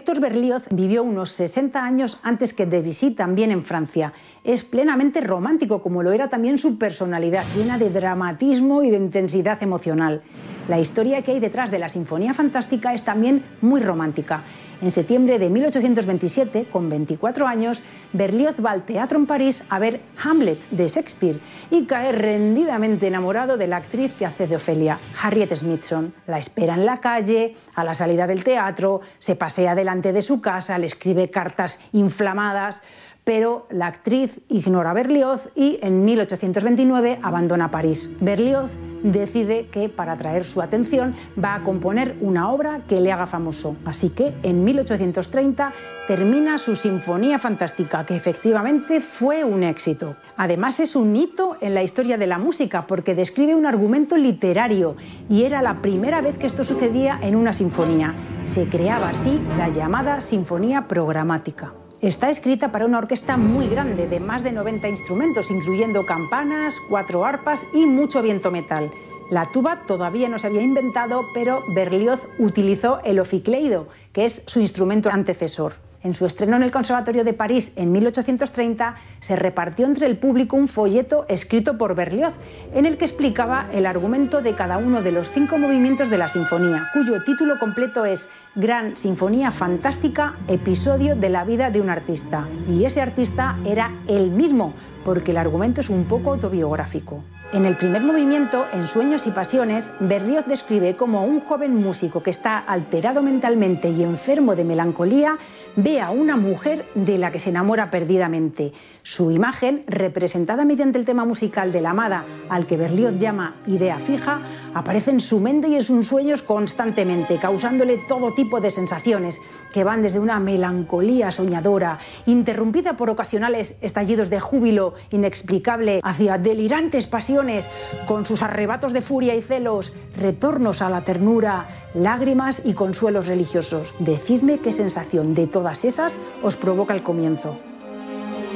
Héctor Berlioz vivió unos 60 años antes que Debussy, también en Francia. Es plenamente romántico, como lo era también su personalidad, llena de dramatismo y de intensidad emocional. La historia que hay detrás de la Sinfonía Fantástica es también muy romántica. En septiembre de 1827, con 24 años, Berlioz va al teatro en París a ver Hamlet de Shakespeare y cae rendidamente enamorado de la actriz que hace de Ofelia, Harriet Smithson. La espera en la calle, a la salida del teatro, se pasea delante de su casa, le escribe cartas inflamadas, pero la actriz ignora a Berlioz y en 1829 abandona París. Berlioz decide que para atraer su atención va a componer una obra que le haga famoso. Así que en 1830 termina su Sinfonía Fantástica, que efectivamente fue un éxito. Además es un hito en la historia de la música porque describe un argumento literario y era la primera vez que esto sucedía en una sinfonía. Se creaba así la llamada sinfonía programática. Está escrita para una orquesta muy grande, de más de 90 instrumentos, incluyendo campanas, 4 arpas y mucho viento metal. La tuba todavía no se había inventado, pero Berlioz utilizó el oficleido, que es su instrumento antecesor. En su estreno en el Conservatorio de París en 1830 se repartió entre el público un folleto escrito por Berlioz en el que explicaba el argumento de cada uno de los 5 movimientos de la sinfonía, cuyo título completo es Gran Sinfonía Fantástica, episodio de la vida de un artista. Y ese artista era él mismo, porque el argumento es un poco autobiográfico. En el primer movimiento, en Sueños y Pasiones, Berlioz describe cómo un joven músico que está alterado mentalmente y enfermo de melancolía ve a una mujer de la que se enamora perdidamente. Su imagen, representada mediante el tema musical de la amada, al que Berlioz llama idea fija, aparece en su mente y en sus sueños constantemente, causándole todo tipo de sensaciones que van desde una melancolía soñadora, interrumpida por ocasionales estallidos de júbilo inexplicable, hacia delirantes pasiones con sus arrebatos de furia y celos, retornos a la ternura, lágrimas y consuelos religiosos. Decidme qué sensación de todas esas os provoca el comienzo.